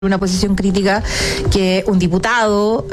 una posición crítica que un diputado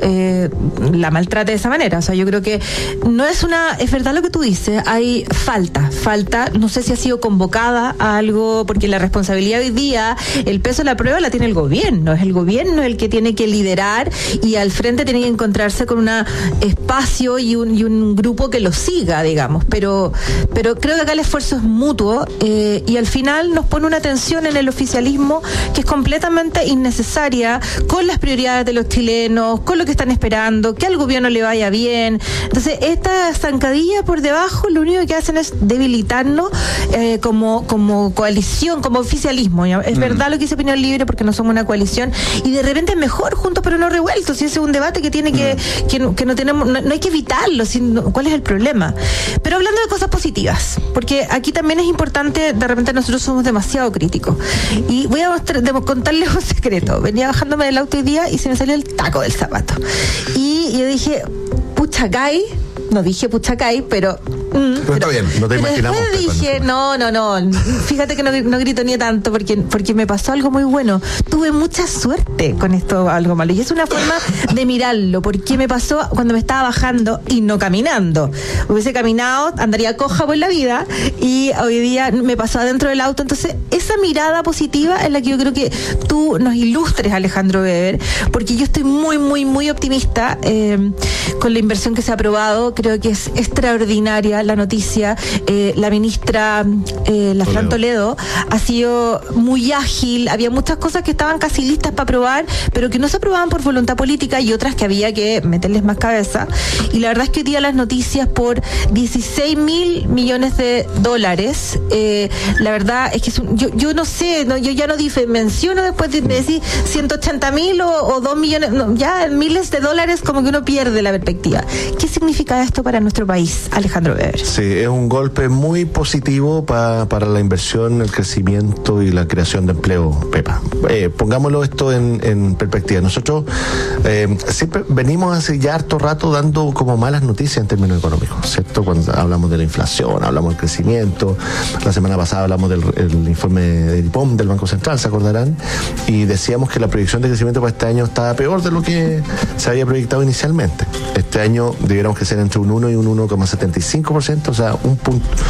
la maltrate de esa manera. O sea, yo creo que no es es verdad lo que tú dices, hay falta, no sé si ha sido convocada a algo, porque la responsabilidad hoy día, el peso de la prueba la tiene el gobierno, es el gobierno el que tiene que liderar y al frente tiene que encontrarse con un espacio y un grupo que lo siga, digamos, pero creo que acá el esfuerzo es mutuo y al final nos pone una tensión en el oficialismo que es completamente innecesaria con las prioridades de los chilenos, con lo que están esperando, que al gobierno le vaya bien. Entonces, esta zancadilla por debajo lo único que hacen es debilitarnos como coalición, como oficialismo. Es verdad lo que dice Opinión Libre, porque no somos una coalición, y de repente es mejor juntos pero no revueltos. Si ese es un debate que tiene que no tenemos, no hay que evitarlo, sino, ¿cuál es el problema? Pero hablando de cosas positivas, porque aquí también es importante, de repente nosotros somos demasiado críticos. Y voy a contarles un secreto. Venía bajándome del auto hoy día y se me salió el taco del zapato. Y yo dije, puchacay. No dije puchacay, pero está bien, no te imaginamos. Después dije, no. Fíjate que no grito ni tanto porque me pasó algo muy bueno. Tuve mucha suerte con esto, algo malo. Y es una forma de mirarlo, porque me pasó cuando me estaba bajando y no caminando. Hubiese caminado, andaría coja por la vida, y hoy día me pasó adentro del auto. Entonces, esa mirada positiva es la que yo creo que tú nos ilustres, Alejandro Weber, porque yo estoy muy, muy, muy optimista con la inversión que se ha aprobado. Creo que es extraordinaria la noticia. La ministra Fran Toledo ha sido muy ágil. Había muchas cosas que estaban casi listas para aprobar, pero que no se aprobaban por voluntad política, y otras que había que meterles más cabeza. Y la verdad es que hoy día las noticias por 16.000 millones de dólares, la verdad es que yo no sé, yo ya no menciono después de decir 180.000 o 2 millones, ya miles de dólares, como que uno pierde la perspectiva. ¿Qué significa esto para nuestro país, Alejandro Weber? Sí, es un golpe muy positivo para la inversión, el crecimiento y la creación de empleo, Pepa. Pongámoslo esto en perspectiva. Nosotros siempre venimos hace ya harto rato dando como malas noticias en términos económicos, ¿cierto? Cuando hablamos de la inflación, hablamos del crecimiento. La semana pasada hablamos del informe del IPOM, del Banco Central, ¿se acordarán? Y decíamos que la proyección de crecimiento para este año estaba peor de lo que se había proyectado inicialmente. Este año debiéramos crecer entre un 1 y un 1,75%, o sea, un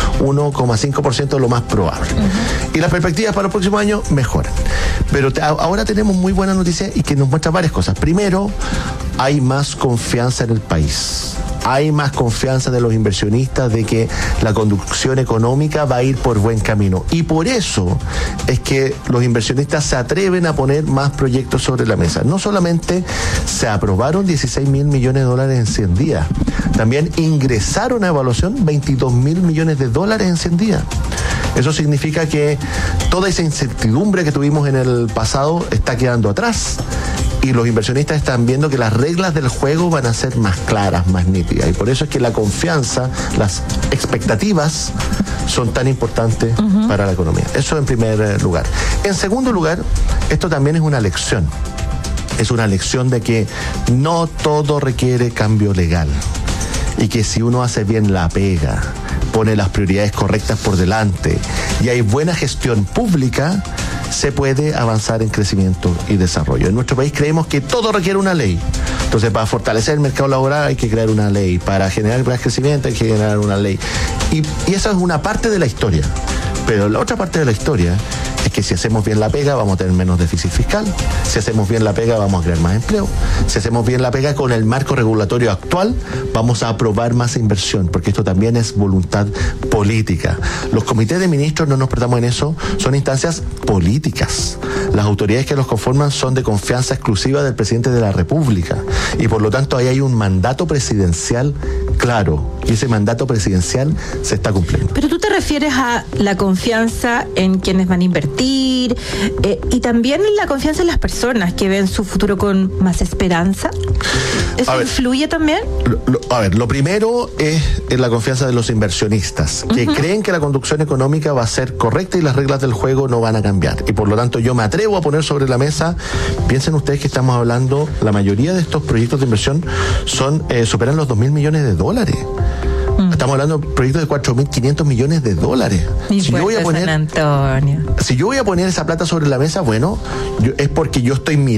1,5% es lo más probable. Y las perspectivas para los próximos años mejoran. Pero ahora tenemos muy buena noticia y que nos muestra varias cosas. Primero, hay más confianza en el país. Hay más confianza de los inversionistas de que la conducción económica va a ir por buen camino. Y por eso es que los inversionistas se atreven a poner más proyectos sobre la mesa. No solamente se aprobaron 16.000 millones de dólares en 100 días, también ingresaron a evaluación 22.000 millones de dólares en 100 días. Eso significa que toda esa incertidumbre que tuvimos en el pasado está quedando atrás. Y los inversionistas están viendo que las reglas del juego van a ser más claras, más nítidas. Y por eso es que la confianza, las expectativas son tan importantes para la economía. Eso en primer lugar. En segundo lugar, esto también es una lección. Es una lección de que no todo requiere cambio legal. Y que si uno hace bien la pega, pone las prioridades correctas por delante y hay buena gestión pública, se puede avanzar en crecimiento y desarrollo. En nuestro país creemos que todo requiere una ley. Entonces, para fortalecer el mercado laboral hay que crear una ley. Para generar más crecimiento hay que generar una ley. Y esa es una parte de la historia. Pero la otra parte de la historia es que si hacemos bien la pega vamos a tener menos déficit fiscal. Si hacemos bien la pega vamos a crear más empleo. Si hacemos bien la pega con el marco regulatorio actual vamos a aprobar más inversión, porque esto también es voluntad política. Los comités de ministros, no nos perdamos en eso, son instancias políticas. Las autoridades que los conforman son de confianza exclusiva del presidente de la República y por lo tanto ahí hay un mandato presidencial claro y ese mandato presidencial se está cumpliendo. Pero tú te refieres a la confianza en quienes van a invertir y también en la confianza en las personas que ven su futuro con más esperanza. ¿Eso influye también? Lo primero es la confianza de los inversionistas, que creen que la conducción económica va a ser correcta y las reglas del juego no van a cambiar. Y por lo tanto yo me atrevo a poner sobre la mesa, piensen ustedes que estamos hablando, la mayoría de estos proyectos de inversión superan los 2.000 millones de dólares. Estamos hablando de proyectos de 4.500 millones de dólares. Si yo voy a poner esa plata sobre la mesa, bueno, es porque yo estoy